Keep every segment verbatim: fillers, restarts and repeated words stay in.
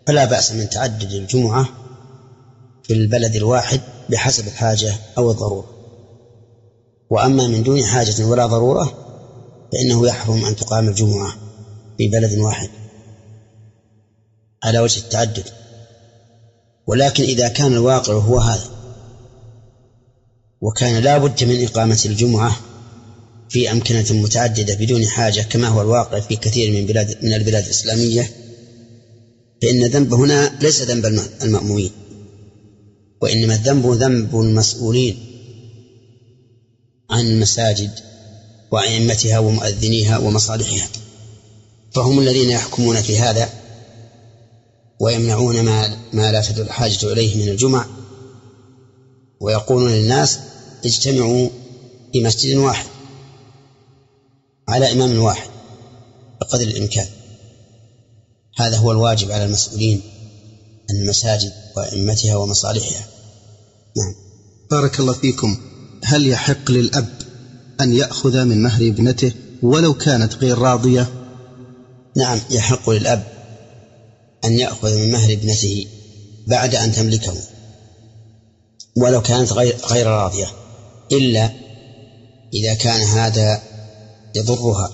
فلا بأس من تعدد الجمعة في البلد الواحد بحسب الحاجة أو الضرورة. وأما من دون حاجة ولا ضرورة فإنه يحرم أن تقام الجمعة في بلد واحد على وجه التعدد. ولكن إذا كان الواقع هو هذا وكان لا بد من إقامة الجمعة في أمكنة متعددة بدون حاجة كما هو الواقع في كثير من بلاد من البلاد الإسلامية، فإن الذنب هنا ليس ذنب المأمومين، وإنما الذنب ذنب المسؤولين عن المساجد وأئمتها ومؤذنيها ومصالحها، فهم الذين يحكمون في هذا ويمنعون ما, ما لا تدل الحاجة إليه من الجمع، ويقولون للناس اجتمعوا في مسجد واحد على إمام واحد بقدر الإمكان. هذا هو الواجب على المسؤولين عن المساجد وأئمتها ومصالحها. نعم. بارك الله فيكم. هل يحق للأب أن يأخذ من مهر ابنته ولو كانت غير راضية؟ نعم، يحق للأب أن يأخذ من مهر ابنته بعد أن تملكه ولو كانت غير, غير راضية، إلا إذا كان هذا يضرها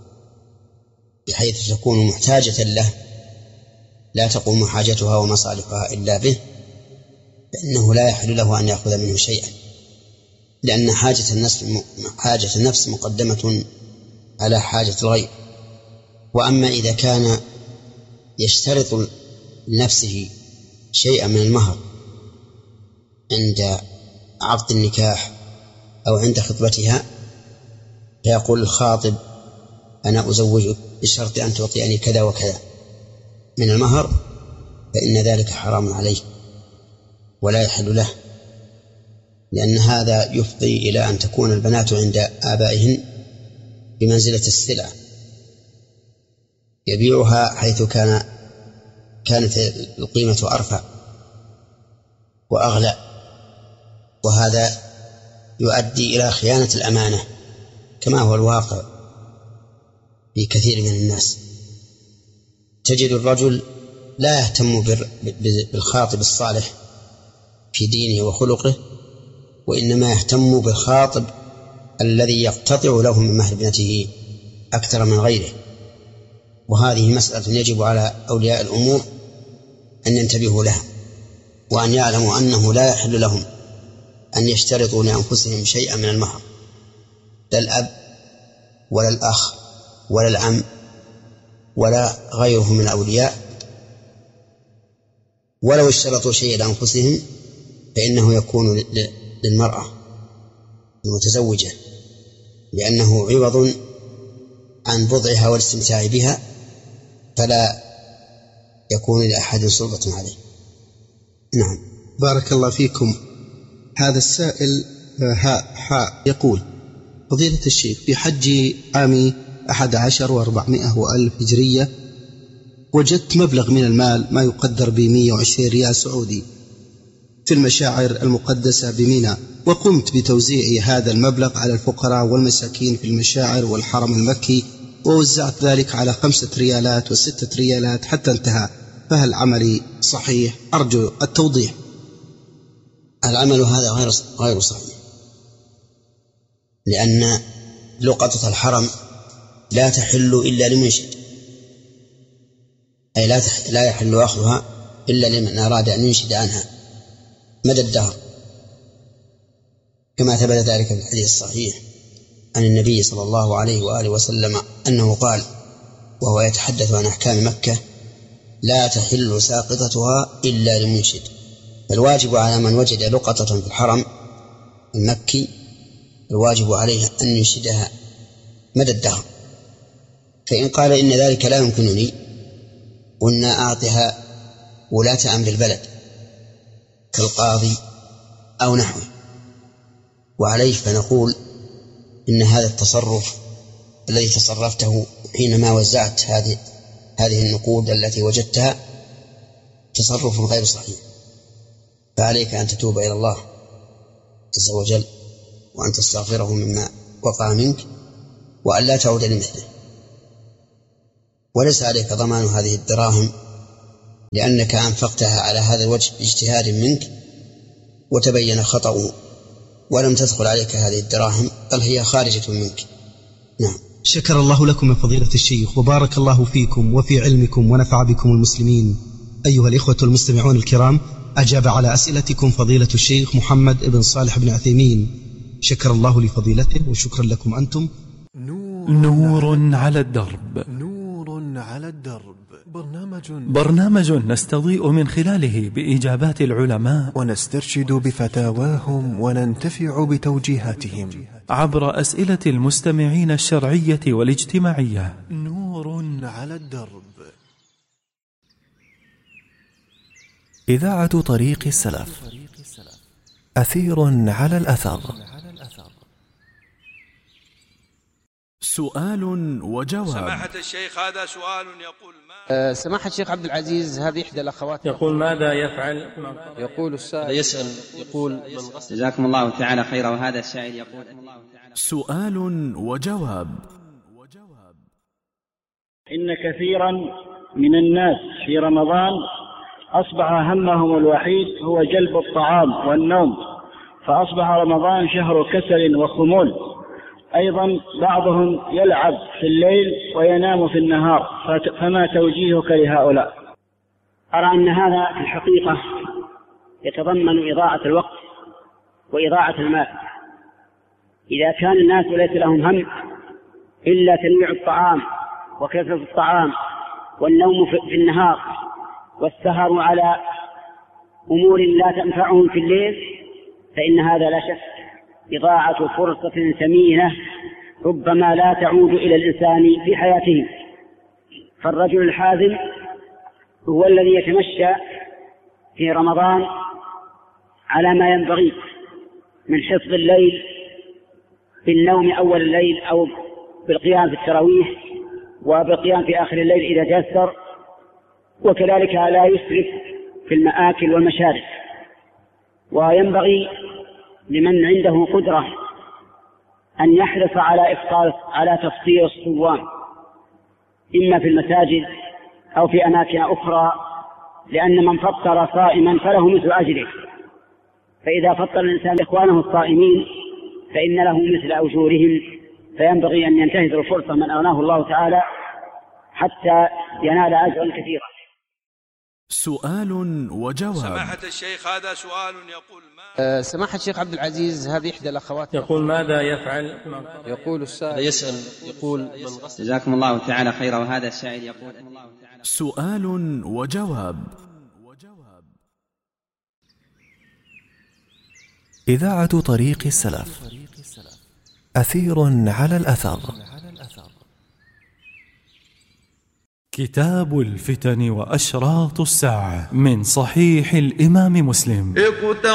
بحيث تكون محتاجة له لا تقوم حاجتها ومصالحها إلا به، فإنه لا يحل له أن يأخذ منه شيئا، لأن حاجة النفس حاجة النفس مقدمة على حاجة الغير. وأما إذا كان يشترط لنفسه شيئا من المهر عند عقد النكاح أو عند خطبتها، فيقول الخاطب أنا أزوجك بشرط أن تعطيني كذا وكذا من المهر، فإن ذلك حرام عليه ولا يحل له، لأن هذا يفضي إلى أن تكون البنات عند آبائهن بمنزلة السلع يبيعها حيث كان كانت القيمة أرفع وأغلى، وهذا يؤدي إلى خيانة الأمانة كما هو الواقع في كثير من الناس. تجد الرجل لا يهتم بالخاطب الصالح في دينه وخلقه، وإنما يهتم بالخاطب الذي يقتطع له من مهر ابنته أكثر من غيره. وهذه مسألة يجب على أولياء الأمور أن ينتبهوا لها، وأن يعلموا أنه لا يحل لهم أن يشترطوا لأنفسهم شيئا من المهر، لا الأب ولا الأخ ولا العم ولا غيره من الأولياء. ولو اشترطوا شيئا لأنفسهم فإنه يكون للمرأة المتزوجة، لأنه عوض عن بضعها والاستمتاع بها، فلا يكون لأحد سلطة عليه. نعم. بارك الله فيكم. هذا السائل هاء حاء يقول: فضيلة الشيخ، في حج عام أحد عشر وأربعمائة وألف هجرية وجدت مبلغ من المال ما يقدر بمئة وعشرين ريال سعودي في المشاعر المقدسة بميناء، وقمت بتوزيع هذا المبلغ على الفقراء والمساكين في المشاعر والحرم المكي، ووزعت ذلك على خمسة ريالات وستة ريالات حتى انتهى، فهل عملي صحيح؟ أرجو التوضيح. العمل هذا غير غير صحيح، لأن لقطة الحرم لا تحل إلا لمنشد، أي لا لا يحل أخذها إلا لمن أراد أن ينشد عنها مدى الدهر، كما ثبت ذلك في الحديث الصحيح عن النبي صلى الله عليه وآله وسلم أنه قال وهو يتحدث عن أحكام مكة: لا تحل ساقطتها إلا لمنشد. فالواجب على من وجد لقطة في الحرم المكي الواجب عليه أن ينشدها مدى الدهر. فإن قال إن ذلك لا يمكنني، قلنا أعطها ولاة أمر البلد كالقاضي أو نحوه، وعليه فنقول إن هذا التصرف الذي تصرفته حينما وزعت هذه هذه النقود التي وجدتها تصرف غير صحيح، فعليك أن تتوب إلى الله عز وجل وأن تستغفره مما وقع منك وأن لا تعود لمثله، وليس عليك ضمان هذه الدراهم لأنك أنفقتها على هذا الوجه باجتهاد منك وتبين خطأه ولم تدخل عليك هذه الدراهم بل هي خارجة منك. نعم. شكر الله لكم يا فضيلة الشيخ وبارك الله فيكم وفي علمكم ونفع بكم المسلمين. أيها الإخوة المستمعون الكرام، أجاب على أسئلتكم فضيلة الشيخ محمد بن صالح بن عثيمين، شكر الله لفضيلته وشكرا لكم أنتم. نور على الدرب. نور على الدرب برنامج برنامج نستضيء من خلاله بإجابات العلماء ونسترشد بفتاواهم وننتفع بتوجيهاتهم عبر أسئلة المستمعين الشرعية والاجتماعية. نور على الدرب. إذاعة طريق السلف، أثير على الأثر. سؤال وجواب. سماحة الشيخ، هذا سؤال يقول ما أه سماحة الشيخ عبد العزيز، هذه إحدى الأخوات يقول ماذا يفعل؟ يقول السائل يسأل يقول من غسل. جزاكم الله تعالى خيرا. وهذا السائل يقول سؤال وجواب. إن كثيرا من الناس في رمضان أصبح همهم الوحيد هو جلب الطعام والنوم، فأصبح رمضان شهر كسل وخمول. أيضا بعضهم يلعب في الليل وينام في النهار، فما توجيهك لهؤلاء؟ أرى أن هذا في الحقيقة يتضمن إضاعة الوقت وإضاعة المال. إذا كان الناس ليس لهم هم إلا تنويع الطعام وكثرة الطعام والنوم في النهار والسهر على أمور لا تنفعهم في الليل، فإن هذا لا شك إضاعة فرصة ثمينة ربما لا تعود إلى الإنسان في حياته. فالرجل الحازم هو الذي يتمشى في رمضان على ما ينبغي من حفظ الليل بالنوم أول الليل أو بالقيام في التراويح وبالقيام في آخر الليل إذا تيسر، وكذلك لا يسرف في المآكل والمشارب. وينبغي لمن عنده قدرة أن يحرص على إفطار على تفطير الصوام إما في المساجد أو في أماكن أخرى، لأن من فطر صائما فله مثل أجره، فإذا فطر الإنسان إخوانه الصائمين فإن له مثل أجورهم، فينبغي أن ينتهز الفرصة من أغناه الله تعالى حتى ينال أجرا كثيرا. سؤال وجواب. سماحة الشيخ، هذا سؤال يقول ما أه سماحة الشيخ عبد العزيز، هذه إحدى الأخوات يقول ماذا يفعل؟ يقول السائل يسأل يقول من غسل. جزاكم الله تعالى خيرا. وهذا السائل يقول سؤال وجواب. إذاعة طريق السلف، أثير على الأثر. كتاب الفتن وأشراط الساعة من صحيح الإمام مسلم.